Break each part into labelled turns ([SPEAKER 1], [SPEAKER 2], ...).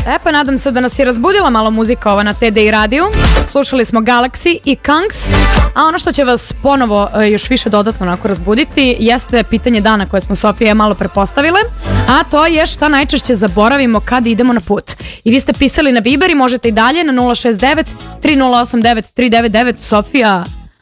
[SPEAKER 1] E pa nadam se da nas je razbudila malo muzika ova na TDI radiju. Slušali smo Galaxy i Kunks, a ono što će vas ponovo još više dodatno onako razbuditi jeste pitanje dana koje smo Sofija malo prepostavile, a to je šta najčešće zaboravimo kad idemo na put. I vi ste pisali na Viber i možete i dalje na 069 3089 399. Sofija,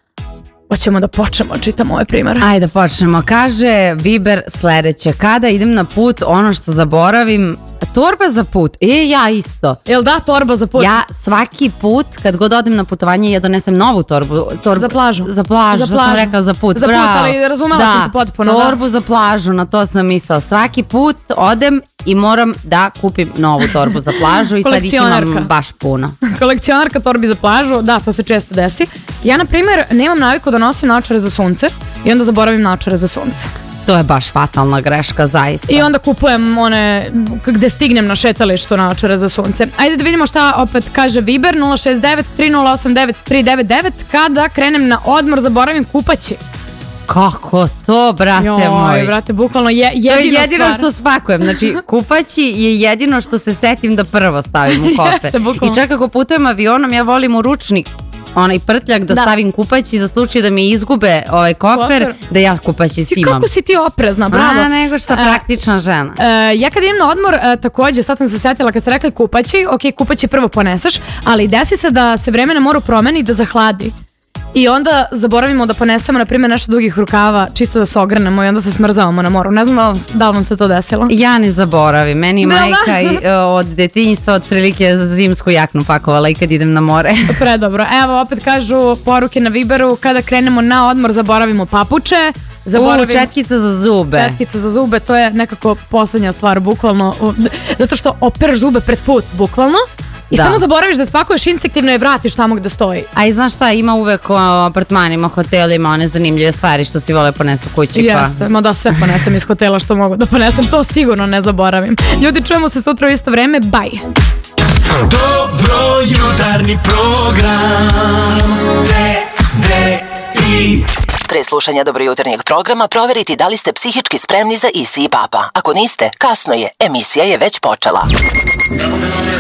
[SPEAKER 1] hoćemo da počnemo, čitamo ove primere.
[SPEAKER 2] Ajde da počnemo. Kaže Viber sledeće: kada idem na put, ono što zaboravim, torba za put. Ja isto.
[SPEAKER 1] Jel da, torba za put?
[SPEAKER 2] Ja svaki put kad god odem na putovanje ja donesem novu torbu.
[SPEAKER 1] Za plažu.
[SPEAKER 2] Za plažu, što sam rekla, za put.
[SPEAKER 1] Za put, ali razumela sam te potpuno.
[SPEAKER 2] Torbu za plažu, na to sam mislila. Svaki put odem i moram da kupim novu torbu za plažu i sad ih imam baš puno.
[SPEAKER 1] Kolekcionarka torbi za plažu, da, to se često desi. Ja, na primjer, nemam naviku da nosim naočare za sunce i onda zaboravim naočare za sunce.
[SPEAKER 2] To je baš fatalna greška, zaista.
[SPEAKER 1] I onda kupujem one gde stignem na šetalištu naočare za sunce. Ajde da vidimo šta opet kaže Viber 069 3089 399. Kada krenem na odmor zaboravim kupaći.
[SPEAKER 2] Kako to, brate moj?
[SPEAKER 1] Joj, brate, bukvalno jedino
[SPEAKER 2] to je jedino što spakujem. Znači, kupaći je jedino što se setim da prvo stavim u kofer.
[SPEAKER 1] Jeste, bukvalno.
[SPEAKER 2] I čak ako putujem avionom, ja volim u ručnik onaj prtljak da stavim kupaći za slučaj da mi izgube ovaj kofer, da ja kupaći imam.
[SPEAKER 1] Kako si ti oprezna, bravo.
[SPEAKER 2] Nego što praktična žena.
[SPEAKER 1] Ja kad idem na odmor, takođe, sad sam se setila kad ste rekli kupaći, ok, kupaći prvo poneseš, ali desi se da se vreme na moru promeni i da zahladi. I onda zaboravimo da ponesemo, na primjer, nešto dugih rukava, čisto da se ogrnemo i onda se smrzavamo na moru. Ne znam da li vam se to desilo.
[SPEAKER 2] Ja ne zaboravim. Meni majka od detinjstva otprilike zimsku jaknu pakovala i kad idem na more.
[SPEAKER 1] Predobro. Evo, opet kažu poruke na Viberu: kada krenemo na odmor zaboravimo papuče.
[SPEAKER 2] Četkica za zube.
[SPEAKER 1] Četkica za zube, to je nekako poslednja stvar, bukvalno. Zato što opereš zube pred put, bukvalno. I samo zaboraviš da spakuješ, instinktivno je vratiš tamo gde stoji.
[SPEAKER 2] A i znaš šta, ima uvek u apartmanima, hotelima one zanimljive stvari što svi vole ponesu kući.
[SPEAKER 1] Jeste, ma da, sve ponesem iz hotela što mogu da ponesem, to sigurno ne zaboravim. Ljudi, čujemo se sutra u isto vreme, bye.
[SPEAKER 3] Dobro jutarnji program TDI.
[SPEAKER 4] Pre slušanja Dobro jutarnjeg programa proveriti da li ste psihički spremni za Isi i Papa. Ako niste, kasno je, emisija je već počela.